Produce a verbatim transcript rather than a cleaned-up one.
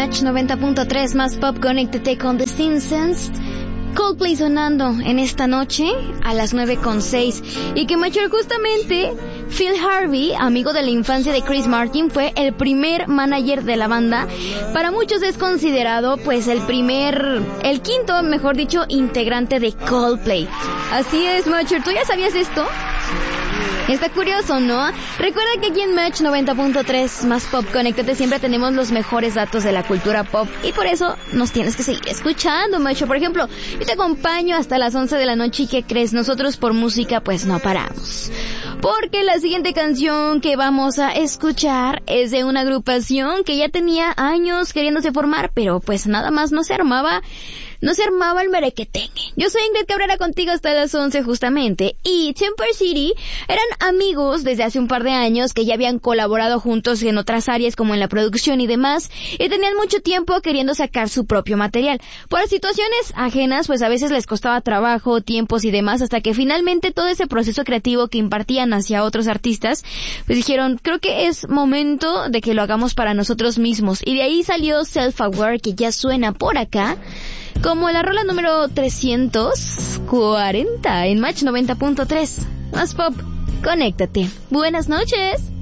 Match noventa punto tres, más pop, conéctate con The Simpsons. Coldplay sonando en esta noche a las nueve con seis. Y que Macho, justamente Phil Harvey, amigo de la infancia de Chris Martin, fue el primer manager de la banda. Para muchos es considerado pues el primer, el quinto, mejor dicho, integrante de Coldplay. Así es, Macho, ¿tú ya sabías esto? Está curioso, ¿no? Recuerda que aquí en Match noventa punto tres, más pop, conéctate, siempre tenemos los mejores datos de la cultura pop. Y por eso nos tienes que seguir escuchando, Macho. Por ejemplo, yo te acompaño hasta las once de la noche y ¿qué crees? Nosotros por música pues no paramos. Porque la siguiente canción que vamos a escuchar es de una agrupación que ya tenía años queriéndose formar, pero pues nada más no se armaba... No se armaba el merequetengue. Yo soy Ingrid Cabrera, contigo hasta las once justamente. Y Temper City eran amigos desde hace un par de años que ya habían colaborado juntos en otras áreas como en la producción y demás. Y tenían mucho tiempo queriendo sacar su propio material. Por situaciones ajenas, pues a veces les costaba trabajo, tiempos y demás, hasta que finalmente todo ese proceso creativo que impartían hacia otros artistas, pues dijeron, creo que es momento de que lo hagamos para nosotros mismos. Y de ahí salió Self Aware, que ya suena por acá como la rola número trescientos cuarenta en Match noventa punto tres. Más pop, conéctate. Buenas noches.